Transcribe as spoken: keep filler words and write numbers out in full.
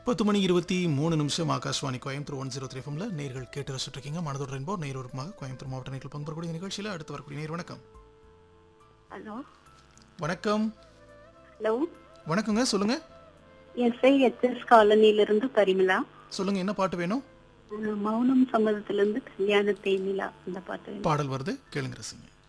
பத்து மணி இருபத்தி மூணு நிமிஷம் Akashvani Coimbatore one zero three எஃப்எம்ல நேர்கள் கேட்டு ரசிச்சுட்டு இருக்கீங்க. மனதோடு ரென்போ நேரூருமாக கோயம்புத்தூர் மாவட்ட நேர்கள் பங்கு பெறக்கூடிய நிகழ்ச்சியில் அடுத்து வரக்கூடிய நேர் வணக்கம். ஹலோ வணக்கம். ஹலோ வணக்கங்க, சொல்லுங்க. SI HS காலனியிலிருந்து Parimala. சொல்லுங்க, என்ன பாட்டு வேணும்? அஹ் மௌனம் சம்மதத்திலிருந்து கல்யாண தேனிலா அந்த பாட்டு வேணும். பாடல் வருது, கேளுங்க ரசிங்க.